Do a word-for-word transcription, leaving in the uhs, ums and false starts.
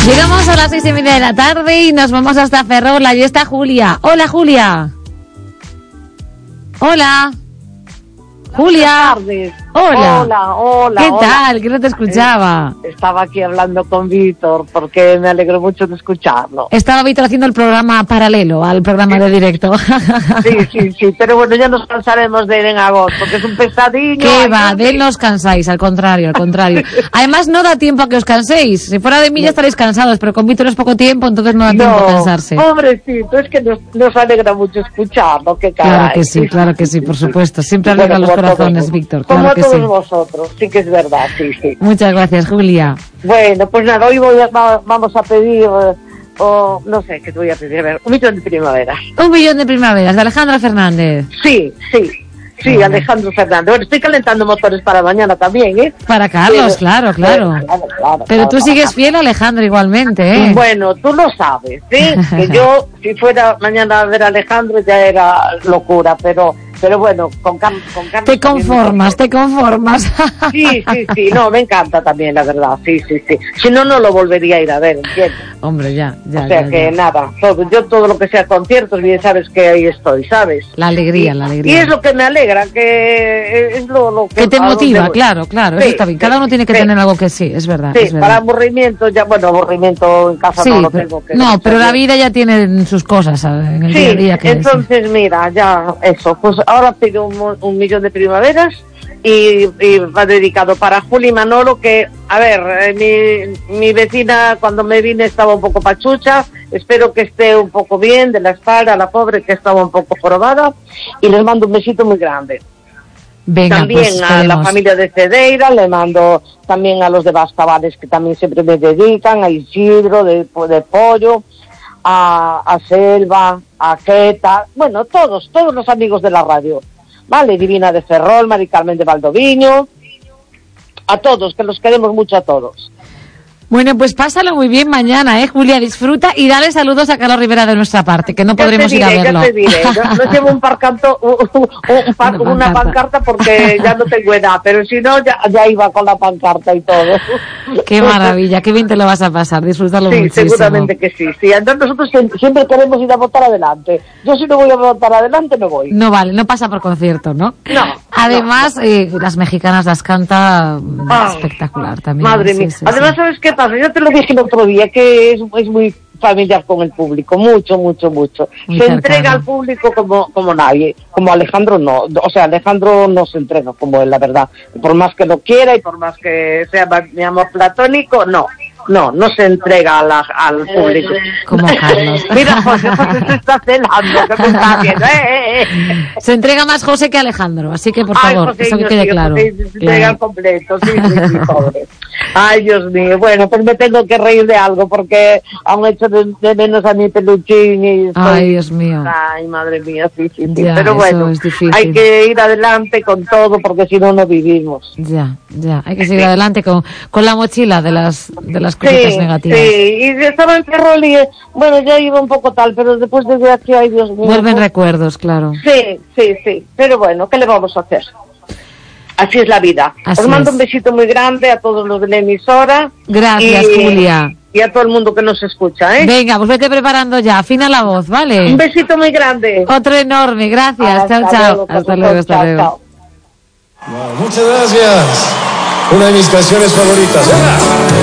Llegamos a las seis y media de la tarde y nos vamos hasta Ferrol. Allí está Julia. Hola, Julia. Hola. Julia. Buenas tardes. Hola. Hola, hola. ¿Qué hola. tal? Que no te escuchaba. Eh, estaba aquí hablando con Víctor porque me alegro mucho de escucharlo. Estaba Víctor haciendo el programa paralelo al programa de directo. Sí, sí, sí. Pero bueno, ya nos cansaremos de él en agosto porque es un pesadillo. ¿Qué Ay, va? no De él no os cansáis, al contrario, al contrario. Además, no da tiempo a que os canséis. Si fuera de mí ya estaréis cansados, pero con Víctor es poco tiempo, entonces no da tiempo a cansarse. Pobrecito, es que nos, nos alegra mucho escucharlo. Qué caray. Claro que sí, claro que sí, por supuesto. Siempre alegra Bueno, los como corazones, todos, Víctor. Como Claro que todos sí. vosotros, sí que es verdad, sí, sí. Muchas gracias, Julia. Bueno, pues nada, hoy voy a, va- vamos a pedir, eh, o no sé, ¿qué te voy a pedir? A ver, un millón de primaveras. Un millón de primaveras, de Alejandra Fernández. Sí, sí, sí, Bueno. Alejandro Fernández. Bueno, estoy calentando motores para mañana también, ¿eh? Para Carlos, Pero- claro, claro. Pero, claro, claro, Pero claro, tú sigues claro. fiel a Alejandro igualmente, ¿eh? Bueno, tú lo sabes, ¿sí? Que yo, si fuera mañana a ver a Alejandro, ya era locura, pero pero bueno, con, Car con Carlos... Te también me conformas, te conformas. Sí, sí, sí, no, me encanta también, la verdad, sí, sí, sí. Si no, no lo volvería a ir a ver, ¿entiendes? Hombre, ya, ya, O sea ya, que ya. nada, todo, yo todo lo que sea conciertos, bien sabes que ahí estoy, ¿sabes? La alegría, la Y alegría. es lo que me alegra, que es lo, lo que... Que te a donde motiva, voy. claro, claro, Sí, eso está bien. Cada uno tiene que sí. tener algo que sí, es verdad, Sí, es para verdad. aburrimiento, ya, bueno, aburrimiento en casa Sí, no lo pero- tengo. Que no, pero la bien. vida ya tiene sus cosas, ¿sabes? En el Sí, día a día que entonces mira, ya eso, pues ahora pido un, mo- un millón de primaveras y, y va dedicado para Juli y Manolo, que, a ver, eh, mi, mi vecina cuando me vine estaba un poco pachucha, espero que esté un poco bien de la espalda, la pobre que estaba un poco jorobada, y les mando un besito muy grande. Venga, También pues, a la esperemos. familia de Cedeira, le mando también a los de Bastabales que también siempre me dedican, a Isidro de, de Pollo, a, a Selva, a Queta, bueno, todos, todos los amigos de la radio, ¿vale? Divina de Ferrol, Mari Carmen de Valdoviño, a todos, que los queremos mucho a todos. Bueno, pues pásalo muy bien mañana, ¿eh, Julia? Disfruta y dale saludos a Carlos Rivera de nuestra parte, que no Ya podremos te ir diré, a verlo. ya te diré. No, no llevo un parcanto, un, un par- Una una pancarta. pancarta porque ya no tengo edad, pero si no, ya, ya iba con la pancarta y todo. Qué maravilla, qué bien te lo vas a pasar, disfrútalo Sí, muchísimo. seguramente que sí. Sí, entonces nosotros siempre, siempre queremos ir a votar adelante. Yo si no voy a votar adelante, me voy. No vale, no pasa por concierto, ¿no? No, Además, eh, las mexicanas las canta mm, Ah, espectacular también. Madre sí, mía. sí, Además, sí. ¿sabes qué pasa? Yo te lo dije el otro día, que es, es muy familiar con el público, mucho, mucho, mucho. Muy se cercano. entrega al público como, como nadie, como Alejandro no. O sea, Alejandro no se entrega como él, la verdad. Por más que lo quiera y por más que sea mi amor platónico, no. No, no se entrega a la, al público. Como Carlos. Mira, José, José se está celando, que me está haciendo. Eh, eh, eh. Se entrega más José que Alejandro, así que por Ay, favor, José, eso que Dios quede mío, claro. José, se entrega Claro. al completo, sí, sí, sí, pobre. Ay, Dios mío, bueno, pues me tengo que reír de algo porque han hecho de, de menos a mi peluchín y estoy... Ay, Dios mío. Ay, madre mía, sí, sí, sí. Ya, Pero eso bueno, es difícil. hay que ir adelante con todo porque si no, no vivimos. Ya, ya, hay que seguir adelante con, con la mochila de las, de las cositas Sí, negativas. sí, y estaba en Ferrol y, eh, bueno, ya iba un poco tal, pero después de aquí, ay, Dios mío. Vuelven pues- recuerdos, claro. Sí, sí, sí, pero bueno, ¿qué le vamos a hacer? Así es la vida. Así Os mando es. un besito muy grande a todos los de la emisora. Gracias, y, Julia. Y a todo el mundo que nos escucha, ¿eh? Venga, pues vete preparando ya, afina la voz, ¿vale? Un besito muy grande. Otro enorme, gracias. Hasta Chao, chao. luego, Hasta chao, luego, hasta chao, luego. chao. Wow, muchas gracias. Una de mis canciones favoritas. ¡Venga!